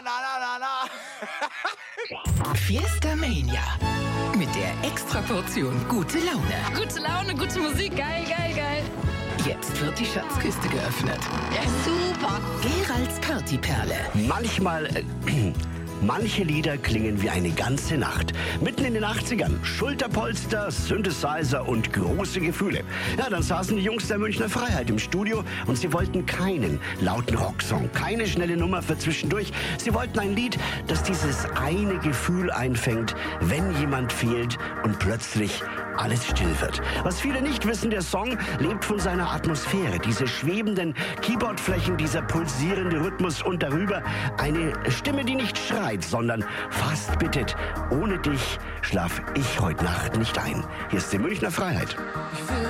na, na. Fiesta Mania. Mit der Extraportion gute Laune. Gute Laune, gute Musik, geil, geil, geil. Jetzt wird die Schatzkiste geöffnet. Ja, super. Geralds Partyperle. Manche Lieder klingen wie eine ganze Nacht. Mitten in den 80ern. Schulterpolster, Synthesizer und große Gefühle. Ja, dann saßen die Jungs der Münchner Freiheit im Studio und sie wollten keinen lauten Rocksong, keine schnelle Nummer für zwischendurch. Sie wollten ein Lied, das dieses eine Gefühl einfängt, wenn jemand fehlt und plötzlich alles still wird. Was viele nicht wissen, der Song lebt von seiner Atmosphäre. Diese schwebenden Keyboardflächen, dieser pulsierende Rhythmus und darüber eine Stimme, die nicht schreit, sondern fast bittet: Ohne dich schlaf ich heute Nacht nicht ein. Hier ist die Münchner Freiheit.